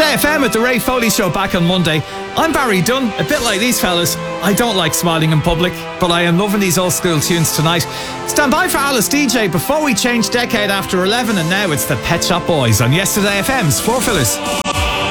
Today FM at the Ray Foley Show back on Monday. I'm Barry Dunn, a bit like these fellas. I don't like smiling in public, but I am loving these old school tunes tonight. Stand by for Alice DJ before we change decade after 11, and now it's the Pet Shop Boys on Yesterday FM's Four Fillers.